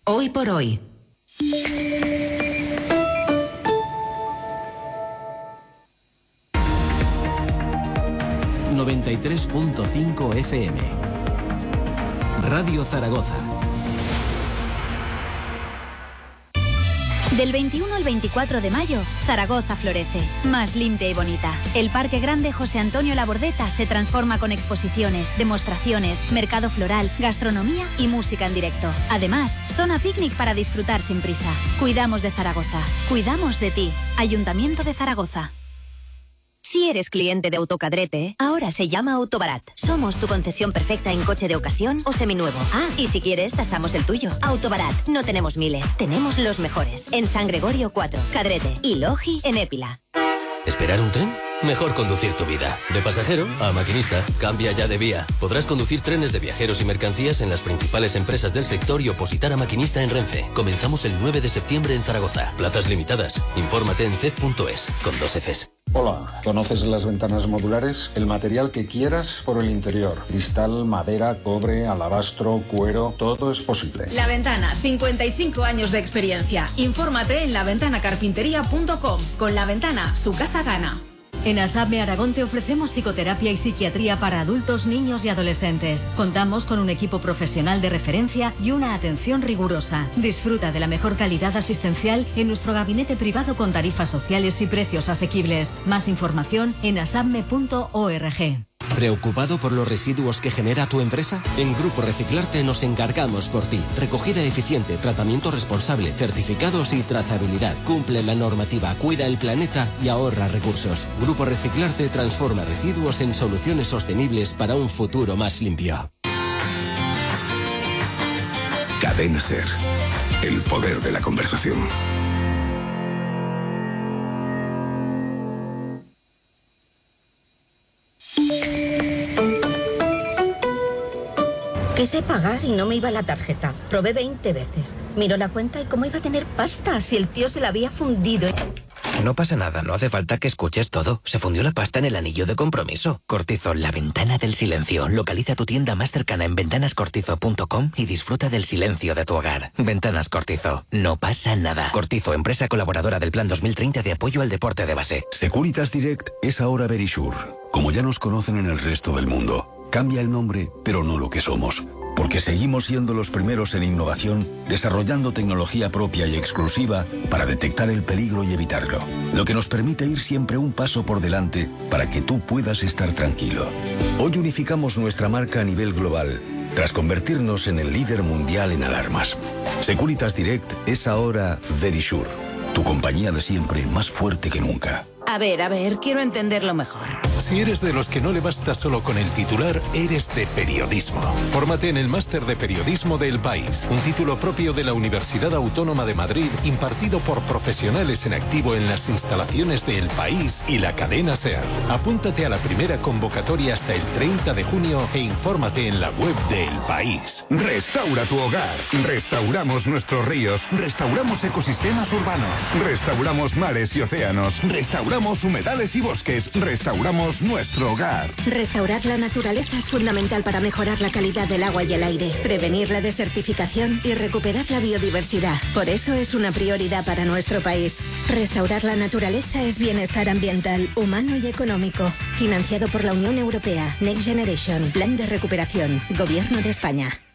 Hoy por hoy. ...93.5 FM... Radio Zaragoza. Del 21 al 24 de mayo, Zaragoza florece, más limpia y bonita. El Parque Grande José Antonio Labordeta se transforma con exposiciones, demostraciones, mercado floral, gastronomía y música en directo. Además, zona picnic para disfrutar sin prisa. Cuidamos de Zaragoza, cuidamos de ti. Ayuntamiento de Zaragoza. Si eres cliente de Autocadrete, ahora se llama Autobarat. Somos tu concesión perfecta en coche de ocasión o seminuevo. Ah, y si quieres, tasamos el tuyo. Autobarat, no tenemos miles, tenemos los mejores. En San Gregorio 4, Cadrete y Logi en Épila. ¿Esperar un tren? Mejor conducir tu vida. De pasajero a maquinista. Cambia ya de vía. Podrás conducir trenes de viajeros y mercancías en las principales empresas del sector y opositar a maquinista en Renfe. Comenzamos el 9 de septiembre en Zaragoza. Plazas limitadas. Infórmate en cef.es, con 2 Fs. Hola, ¿conoces las ventanas modulares? El material que quieras por el interior. Cristal, madera, cobre, alabastro, cuero, todo es posible. La Ventana, 55 años de experiencia. Infórmate en laventanacarpintería.com. Con La Ventana, su casa gana. En ASAPME Aragón te ofrecemos psicoterapia y psiquiatría para adultos, niños y adolescentes. Contamos con un equipo profesional de referencia y una atención rigurosa. Disfruta de la mejor calidad asistencial en nuestro gabinete privado con tarifas sociales y precios asequibles. Más información en asapme.org. ¿Preocupado por los residuos que genera tu empresa? En Grupo Reciclarte nos encargamos por ti. Recogida eficiente, tratamiento responsable, certificados y trazabilidad. Cumple la normativa, cuida el planeta y ahorra recursos. Grupo Reciclarte transforma residuos en soluciones sostenibles para un futuro más limpio. Cadena SER. El poder de la conversación. Quise pagar y no me iba la tarjeta. Probé 20 veces. Miró la cuenta y cómo iba a tener pasta si el tío se la había fundido. No pasa nada, no hace falta que escuches todo. Se fundió la pasta en el anillo de compromiso. Cortizo, la ventana del silencio. Localiza tu tienda más cercana en ventanascortizo.com y disfruta del silencio de tu hogar. Ventanas Cortizo, no pasa nada. Cortizo, empresa colaboradora del Plan 2030 de apoyo al deporte de base. Securitas Direct es ahora Verisure. Como ya nos conocen en el resto del mundo. Cambia el nombre, pero no lo que somos. Porque seguimos siendo los primeros en innovación, desarrollando tecnología propia y exclusiva para detectar el peligro y evitarlo. Lo que nos permite ir siempre un paso por delante para que tú puedas estar tranquilo. Hoy unificamos nuestra marca a nivel global, tras convertirnos en el líder mundial en alarmas. Securitas Direct es ahora Verisure, tu compañía de siempre más fuerte que nunca. A ver, quiero entenderlo mejor. Si eres de los que no le basta solo con el titular, eres de periodismo. Fórmate en el Máster de Periodismo de El País, un título propio de la Universidad Autónoma de Madrid, impartido por profesionales en activo en las instalaciones de El País y la cadena SER. Apúntate a la primera convocatoria hasta el 30 de junio e infórmate en la web de El País. Restaura tu hogar. Restauramos nuestros ríos. Restauramos ecosistemas urbanos. Restauramos mares y océanos. Restauramos humedales y bosques. Restauramos nuestro hogar. Restaurar la naturaleza es fundamental para mejorar la calidad del agua y el aire, prevenir la desertificación y recuperar la biodiversidad. Por eso es una prioridad para nuestro país. Restaurar la naturaleza es bienestar ambiental, humano y económico. Financiado por la Unión Europea. Next Generation. Plan de recuperación. Gobierno de España.